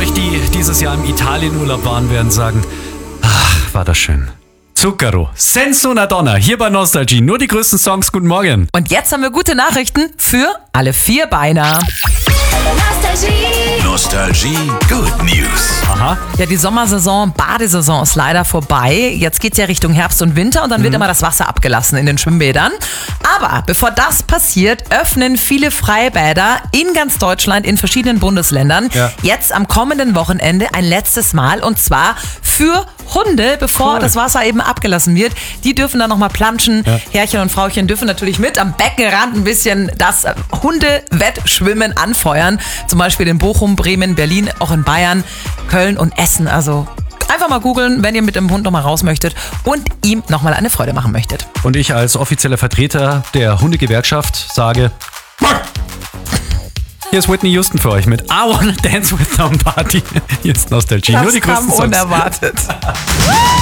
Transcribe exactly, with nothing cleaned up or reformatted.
euch, die dieses Jahr im Italienurlaub waren, werden sagen, ach, war das schön. Zucchero, Senza una Donna, hier bei Nostalgie. Nur die größten Songs, guten Morgen. Und jetzt haben wir gute Nachrichten für alle Vierbeiner. Nostalgie. Nostalgie Good News. Aha. Ja, die Sommersaison, Badesaison ist leider vorbei. Jetzt geht's ja Richtung Herbst und Winter und dann wird immer das Wasser abgelassen in den Schwimmbädern. Aber bevor das passiert, öffnen viele Freibäder in ganz Deutschland, in verschiedenen Bundesländern, Ja. jetzt am kommenden Wochenende ein letztes Mal und zwar für Hunde, bevor Cool. das Wasser eben abgelassen wird. Die dürfen dann nochmal planschen. Ja. Herrchen und Frauchen dürfen natürlich mit am Beckenrand ein bisschen das äh, Hundewettschwimmen anfeuern. Zum Beispiel in Bochum, Bremen, Berlin, auch in Bayern, Köln und Essen. Also einfach mal googeln, wenn ihr mit dem Hund nochmal raus möchtet und ihm nochmal eine Freude machen möchtet. Und ich als offizieller Vertreter der Hundegewerkschaft sage, hier ist Whitney Houston für euch mit I Wanna Dance With Somebody. Hier ist Nostalgie. Nur die größten Songs. unerwartet.